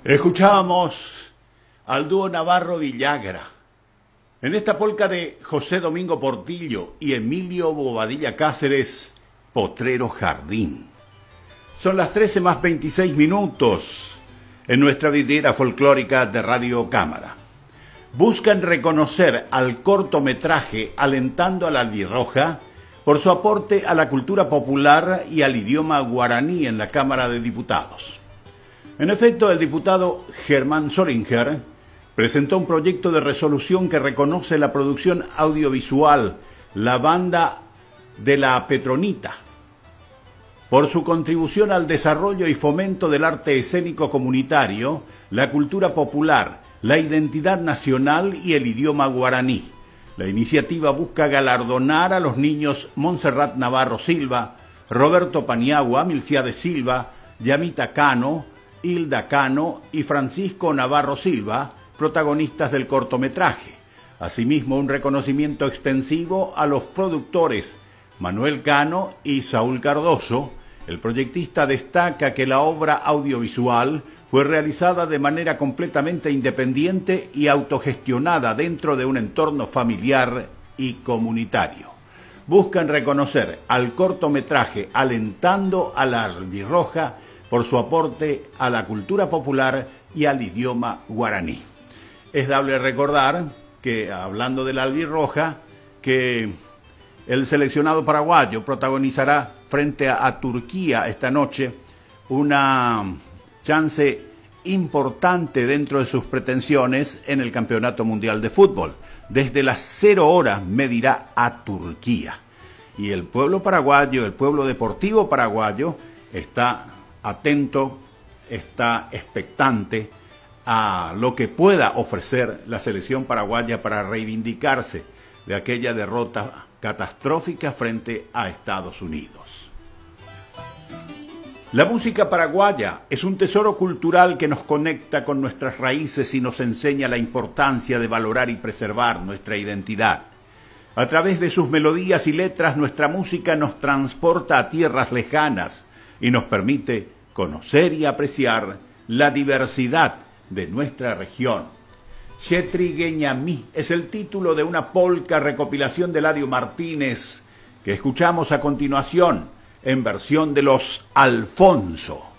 Escuchábamos al dúo Navarro Villagra en esta polca de José Domingo Portillo y Emilio Bobadilla Cáceres, Potrero Jardín. Son las 13 más 26 minutos en nuestra vidriera folclórica de Radio Cámara. Buscan reconocer al cortometraje Alentando a la Albirroja por su aporte a la cultura popular y al idioma guaraní en la Cámara de Diputados. En efecto, el diputado Germán Solinger presentó un proyecto de resolución que reconoce la producción audiovisual La Banda de la Petronita por su contribución al desarrollo y fomento del arte escénico comunitario, la cultura popular, la identidad nacional y el idioma guaraní. La iniciativa busca galardonar a los niños Montserrat Navarro Silva, Roberto Paniagua, Milciades Silva, Yamita Cano, Hilda Cano y Francisco Navarro Silva, protagonistas del cortometraje. Asimismo, un reconocimiento extensivo a los productores Manuel Cano y Saúl Cardoso. El proyectista destaca que la obra audiovisual fue realizada de manera completamente independiente y autogestionada dentro de un entorno familiar y comunitario. Buscan reconocer al cortometraje Alentando a la Albirroja por su aporte a la cultura popular y al idioma guaraní. Es dable recordar que, hablando de la albirroja, que el seleccionado paraguayo protagonizará frente a Turquía esta noche una chance importante dentro de sus pretensiones en el Campeonato Mundial de Fútbol. Desde las 0 horas medirá a Turquía. Y el pueblo paraguayo, el pueblo deportivo paraguayo, está atento, está expectante a lo que pueda ofrecer la selección paraguaya para reivindicarse de aquella derrota catastrófica frente a Estados Unidos. La música paraguaya es un tesoro cultural que nos conecta con nuestras raíces y nos enseña la importancia de valorar y preservar nuestra identidad. A través de sus melodías y letras, nuestra música nos transporta a tierras lejanas y nos permite conocer y apreciar la diversidad de nuestra región. Chetrigueñamí es el título de una polca recopilación de Eladio Martínez que escuchamos a continuación en versión de los Alfonso.